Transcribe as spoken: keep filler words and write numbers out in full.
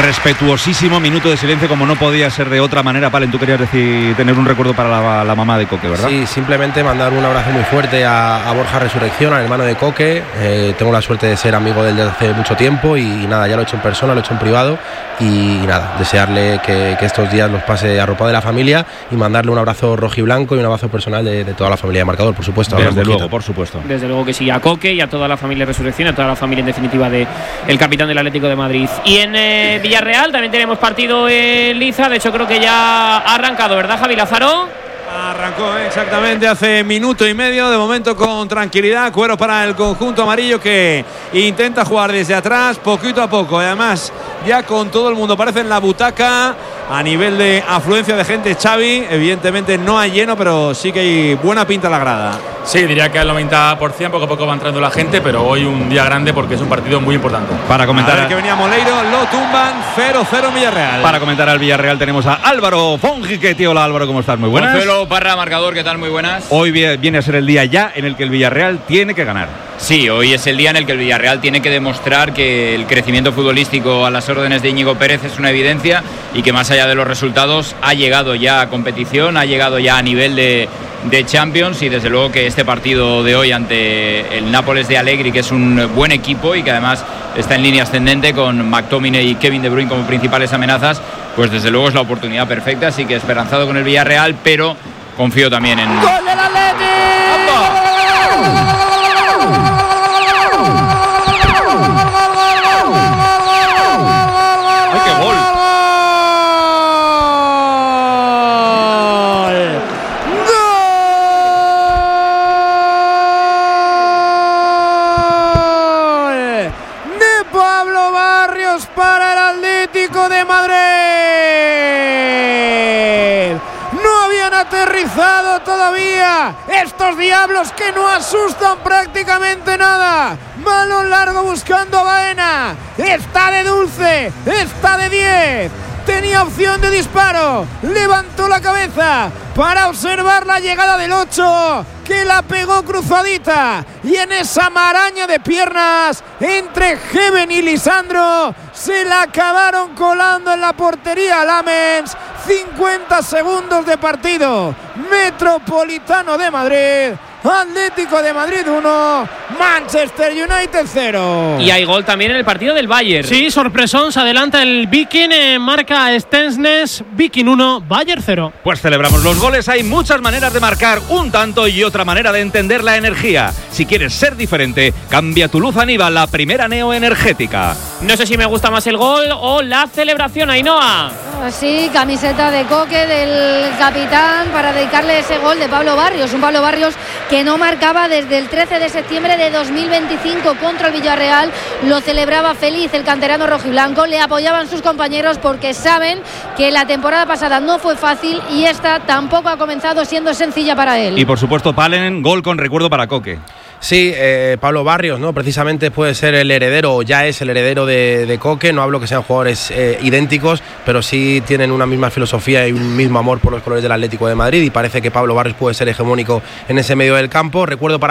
Respetuosísimo minuto de silencio, como no podía ser de otra manera. Palen, tú querías decir, tener un recuerdo para la, la mamá de Coque, ¿verdad? Sí, simplemente mandar un abrazo muy fuerte a, a Borja Resurrección, al hermano de Coque. Eh, tengo la suerte de ser amigo de él desde hace mucho tiempo y, y nada, ya lo he hecho en persona, lo he hecho en privado y, y nada, desearle que, que estos días los pase arropado de la familia y mandarle un abrazo rojiblanco y un abrazo personal de, de toda la familia de Marcador, por supuesto. Desde luego, por supuesto. Desde luego que sí, a Coque y a toda la familia de Resurrección, a toda la familia en definitiva de el capitán del Atlético de Madrid. Y en eh, Villarreal también tenemos partido en Liza, de hecho creo que ya ha arrancado, ¿verdad, Javi Lázaro? Arrancó exactamente hace minuto y medio, de momento con tranquilidad, cuero para el conjunto amarillo que intenta jugar desde atrás poquito a poco, y además ya con todo el mundo parece en la butaca. A nivel de afluencia de gente, Xavi, evidentemente no hay lleno, pero sí que hay buena pinta en la grada. Sí, diría que al noventa por ciento, poco a poco va entrando la gente, pero hoy un día grande porque es un partido muy importante. Para comentar a ver que venía Moleiro, lo tumban, cero cero en Villarreal. Para comentar al Villarreal tenemos a Álvaro Fonjique. Hola Álvaro, ¿cómo estás? Muy buenas. Consuelo Parra, Marcador, ¿qué tal? Muy buenas. Hoy viene a ser el día ya en el que el Villarreal tiene que ganar. Sí, hoy es el día en el que el Villarreal tiene que demostrar que el crecimiento futbolístico a las órdenes de Íñigo Pérez es una evidencia y que más allá de los resultados ha llegado ya a competición, ha llegado ya a nivel de, de Champions, y desde luego que este partido de hoy ante el Nápoles de Allegri, que es un buen equipo y que además está en línea ascendente con McTominay y Kevin De Bruyne como principales amenazas, pues desde luego es la oportunidad perfecta, así que esperanzado con el Villarreal, pero confío también en... ¡Gol del Atleti! ¡Ay, qué gol! Para el Atlético de Madrid. No habían aterrizado todavía estos diablos que no asustan prácticamente nada. Balón largo buscando a Baena. Está de dulce, está de diez. Tenía opción de disparo. Levantó la cabeza para observar la llegada del ocho, que la pegó cruzadita, y en esa maraña de piernas entre Heven y Lisandro se la acabaron colando en la portería Lamens. cincuenta segundos de partido. Metropolitano de Madrid, Atlético de Madrid uno, Manchester United cero. Y hay gol también en el partido del Bayern. Sí, sorpresón, se adelanta el Viking, eh, marca Stensnes, Viking uno, Bayern cero. Pues celebramos los goles. Hay muchas maneras de marcar un tanto y otra manera de entender la energía. Si quieres ser diferente, cambia tu luz Aníbal, la primera neoenergética. No sé si me gusta más el gol o la celebración, Ainhoa. Sí, camiseta de Coque del capitán para dedicarle ese gol de Pablo Barrios, un Pablo Barrios que no marcaba desde el trece de septiembre de dos mil veinticinco contra el Villarreal. Lo celebraba feliz el canterano rojiblanco, le apoyaban sus compañeros porque saben que la temporada pasada no fue fácil y esta tampoco ha comenzado siendo sencilla para él. Y por supuesto Palen, gol con recuerdo para Coque. Sí, eh, Pablo Barrios, ¿no? Precisamente puede ser el heredero, o ya es el heredero de, de Coque. No hablo que sean jugadores eh, idénticos, pero sí tienen una misma filosofía y un mismo amor por los colores del Atlético de Madrid, y parece que Pablo Barrios puede ser hegemónico en ese medio del campo. Recuerdo para